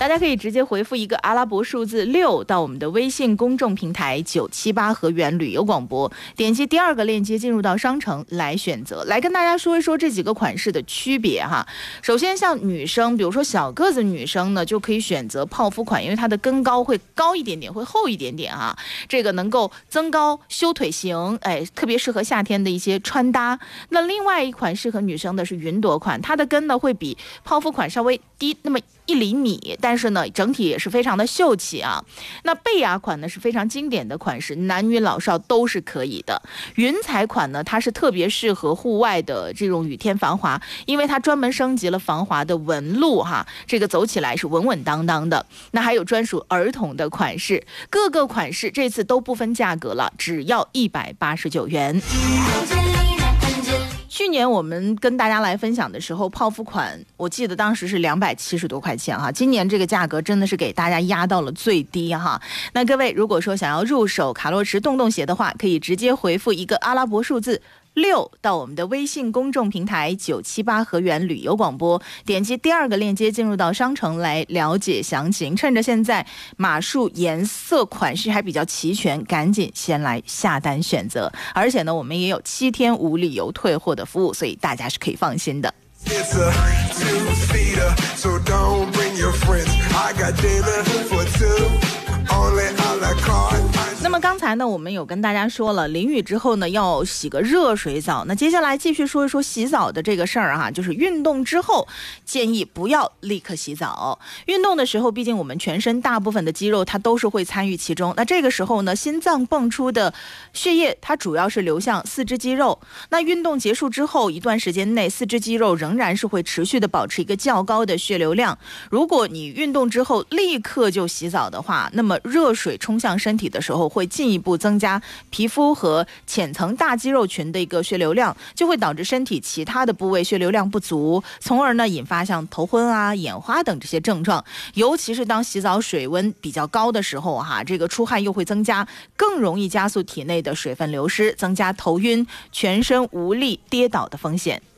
大家可以直接回复一个阿拉伯数字6到我们的微信公众平台978河源旅游广播，点击第2个链接进入到商城来选择。来跟大家说一说这几个款式的区别哈。首先像女生，比如说小个子女生呢，就可以选择泡芙款，因为它的跟高会高一点点，会厚一点点啊，这个能够增高修腿型，特别适合夏天的一些穿搭。那另外一款适合女生的是云朵款，它的跟呢会比泡芙款稍微低那么1厘米，但是呢整体也是非常的秀气啊。那贝雅款呢是非常经典的款式，男女老少都是可以的。云彩款呢，它是特别适合户外的这种雨天防滑，因为它专门升级了防滑的纹路哈，这个走起来是稳稳当当的。那还有专属儿童的款式，各个款式这次都不分价格了，只要189元。去年我们跟大家来分享的时候，泡芙款我记得当时是270多块钱哈，今年这个价格真的是给大家压到了最低哈。那各位如果说想要入手卡洛驰洞洞鞋的话，可以直接回复一个阿拉伯数字6到我们的微信公众平台978河源旅游广播，点击第2个链接进入到商城来了解详情。趁着现在码数、颜色、款式还比较齐全，赶紧先来下单选择。而且呢，我们也有7天无理由退货的服务，所以大家是可以放心的。那么刚才呢，我们有跟大家说了，淋雨之后呢要洗个热水澡。那接下来继续说一说洗澡的这个事儿哈，就是运动之后建议不要立刻洗澡。运动的时候，毕竟我们全身大部分的肌肉它都是会参与其中。那这个时候呢，心脏泵出的血液它主要是流向四肢肌肉。那运动结束之后一段时间内，四肢肌肉仍然是会持续的保持一个较高的血流量。如果你运动之后立刻就洗澡的话，那么热水冲向身体的时候会进一步增加皮肤和浅层大肌肉群的一个血流量，就会导致身体其他的部位血流量不足，从而呢引发像头昏啊、眼花等这些症状。尤其是当洗澡水温比较高的时候哈，这个出汗又会增加，更容易加速体内的水分流失，增加头晕、全身无力、跌倒的风险。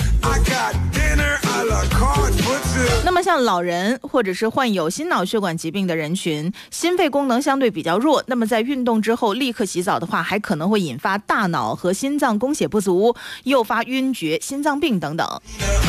那么像老人或者是患有心脑血管疾病的人群，心肺功能相对比较弱，那么在运动之后立刻洗澡的话，还可能会引发大脑和心脏供血不足，诱发晕厥、心脏病等等。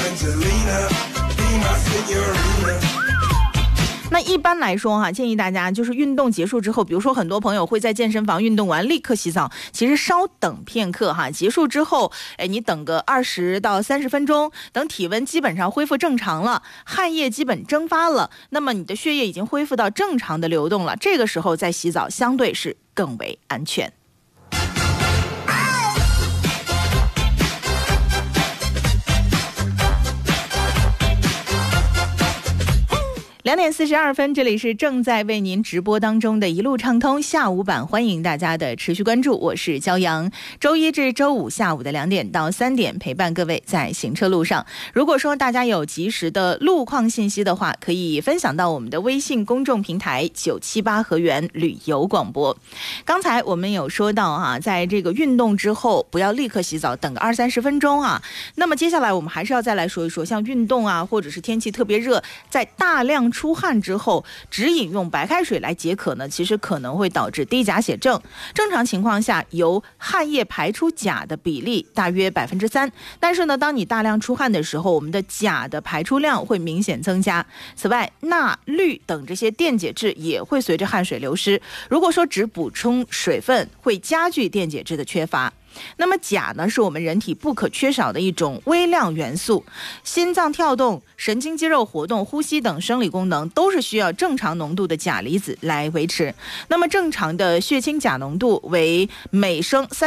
那一般来说哈，建议大家就是运动结束之后，比如说很多朋友会在健身房运动完立刻洗澡，其实稍等片刻哈，结束之后，你等个20到30分钟，等体温基本上恢复正常了，汗液基本蒸发了，那么你的血液已经恢复到正常的流动了，这个时候再洗澡相对是更为安全。2点42分，这里是正在为您直播当中的一路畅通下午版，欢迎大家的持续关注，我是骄阳。周一至周五下午的2点到3点，陪伴各位在行车路上。如果说大家有及时的路况信息的话，可以分享到我们的微信公众平台978河源旅游广播。刚才我们有说到哈，在这个运动之后不要立刻洗澡，等个20-30分钟啊。那么接下来我们还是要再来说一说，像运动啊，或者是天气特别热，在大量出汗之后只饮用白开水来解渴呢，其实可能会导致低钾血症。正常情况下，由汗液排出钾的比例大约3%，但是呢，当你大量出汗的时候，我们的钾的排出量会明显增加。此外，钠、氯等这些电解质也会随着汗水流失。如果说只补充水分，会加剧电解质的缺乏。那么钾呢，是我们人体不可缺少的一种微量元素，心脏跳动、神经肌肉活动、呼吸等生理功能都是需要正常浓度的钾离子来维持。那么正常的血清钾浓度为每升